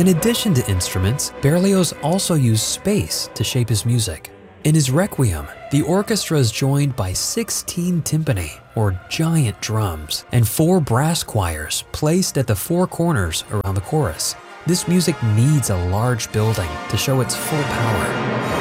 In addition to instruments, Berlioz also used space to shape his music. In his Requiem, the orchestra is joined by 16 timpani, or giant drums, and 4 brass choirs placed at the 4 corners around the chorus. This music needs a large building to show its full power.